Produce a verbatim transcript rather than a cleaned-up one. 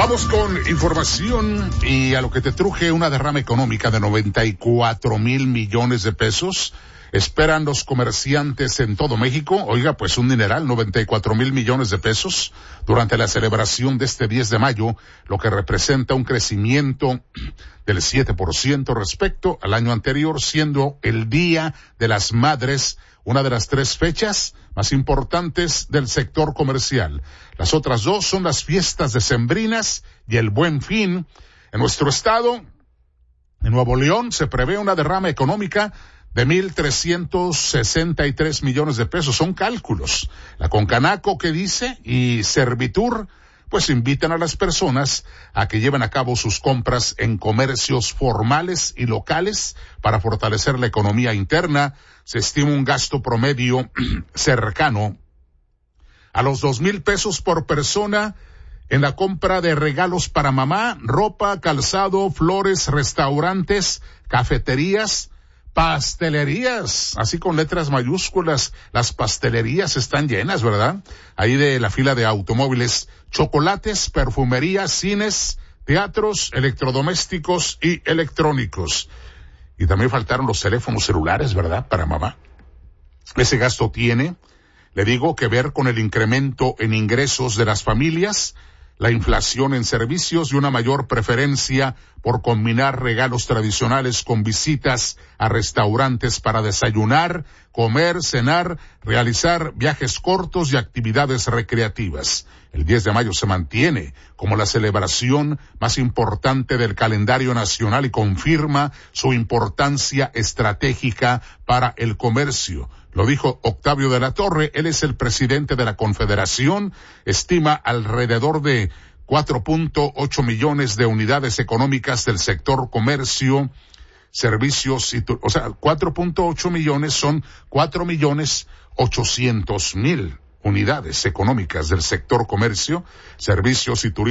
Vamos con información y a lo que te truje una derrama económica de noventa y cuatro mil millones de pesos. Esperan los comerciantes en todo México, oiga, pues un dineral, noventa y cuatro mil millones de pesos, durante la celebración de este diez de mayo, lo que representa un crecimiento del siete por ciento respecto al año anterior, siendo el Día de las Madres una de las tres fechas más importantes del sector comercial. Las otras dos son las fiestas decembrinas y el Buen Fin. En nuestro estado, en Nuevo León, se prevé una derrama económica de mil trescientos sesenta y tres millones de pesos. Son cálculos. La Concanaco, que dice, y Servitur, pues invitan a las personas a que lleven a cabo sus compras en comercios formales y locales para fortalecer la economía interna. Se estima un gasto promedio cercano a los dos mil pesos por persona en la compra de regalos para mamá, ropa, calzado, flores, restaurantes, cafeterías, pastelerías, así con letras mayúsculas. Las pastelerías están llenas, ¿verdad? Ahí de la fila de automóviles, chocolates, perfumería, cines, teatros, electrodomésticos y electrónicos. Y también faltaron los teléfonos celulares, ¿verdad? Para mamá. Ese gasto tiene, le digo, que ver con el incremento en ingresos de las familias, la inflación en servicios y una mayor preferencia por combinar regalos tradicionales con visitas a restaurantes para desayunar, comer, cenar, realizar viajes cortos y actividades recreativas. El diez de mayo se mantiene como la celebración más importante del calendario nacional y confirma su importancia estratégica para el comercio. Lo dijo Octavio de la Torre, él es el presidente de la Confederación, estima alrededor de cuatro punto ocho millones de unidades económicas del sector comercio, servicios, y o sea, cuatro punto ocho millones son cuatro millones ochocientos mil unidades económicas del sector comercio, servicios y turismo.